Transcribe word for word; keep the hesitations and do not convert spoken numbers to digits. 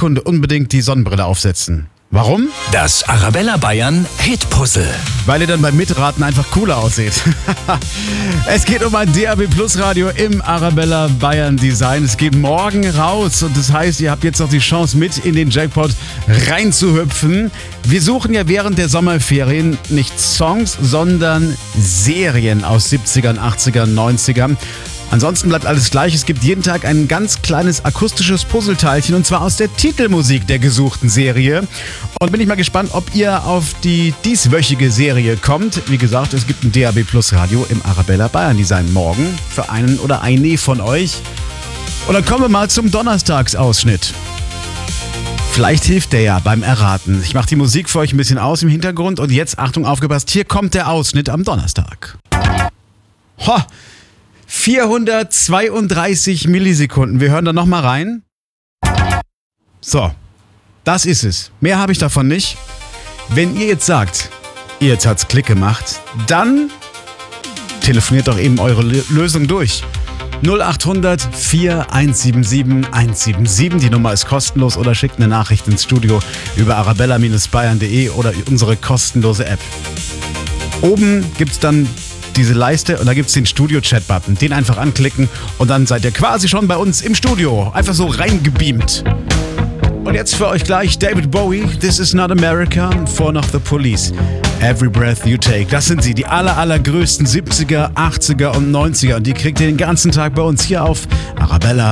Sekunde unbedingt die Sonnenbrille aufsetzen. Warum? Das Arabella Bayern Hit-Puzzle. Weil ihr dann beim Mitraten einfach cooler ausseht. Es geht um ein D A B Plus Radio im Arabella Bayern Design. Es geht morgen raus und das heißt, ihr habt jetzt noch die Chance, mit in den Jackpot reinzuhüpfen. Wir suchen ja während der Sommerferien nicht Songs, sondern Serien aus siebzigern, achtzigern, neunzigern. Ansonsten bleibt alles gleich. Es gibt jeden Tag ein ganz kleines akustisches Puzzleteilchen und zwar aus der Titelmusik der gesuchten Serie. Und bin ich mal gespannt, ob ihr auf die dieswöchige Serie kommt. Wie gesagt, es gibt ein D A B Plus Radio im Arabella Bayern Design morgen für einen oder eine von euch. Und dann kommen wir mal zum Donnerstagsausschnitt. Vielleicht hilft der ja beim Erraten. Ich mache die Musik für euch ein bisschen aus im Hintergrund und jetzt, Achtung, aufgepasst, hier kommt der Ausschnitt am Donnerstag. Ho! vierhundertzweiunddreißig Millisekunden. Wir hören da nochmal rein. So, das ist es. Mehr habe ich davon nicht. Wenn ihr jetzt sagt, jetzt hat's Klick gemacht, dann telefoniert doch eben eure Lösung durch. null acht hundert, vier eins sieben sieben, eins sieben sieben. Die Nummer ist kostenlos oder schickt eine Nachricht ins Studio über arabella Bayern punkt de oder unsere kostenlose App. Oben gibt's dann diese Leiste und da gibt es den Studio-Chat-Button. Den einfach anklicken und dann seid ihr quasi schon bei uns im Studio. Einfach so reingebeamt. Und jetzt für euch gleich David Bowie, This Is Not America, vor noch The Police. Every Breath You Take. Das sind sie, die aller, allergrößten siebziger, achtziger und neunziger. Und die kriegt ihr den ganzen Tag bei uns hier auf Arabella